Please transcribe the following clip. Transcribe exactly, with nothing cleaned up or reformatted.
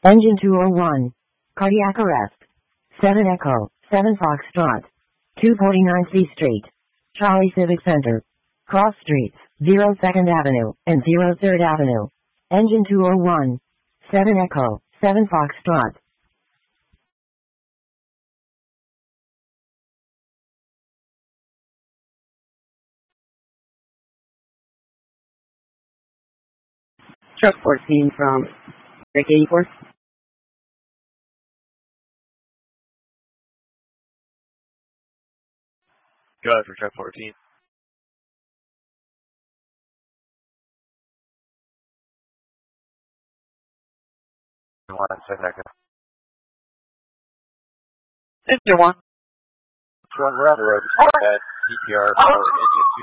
Engine two oh one. Cardiac arrest. seven Echo, seven Foxtrot. two forty-nine C Street. Charlie Civic Center. Cross streets, zero second Avenue, and zero third Avenue. Engine two oh one. seven Echo, seven Foxtrot. Truck fourteen from Rick eighty-four. Go ahead for truck fourteen. One second. Engine one. One rather road at P P R for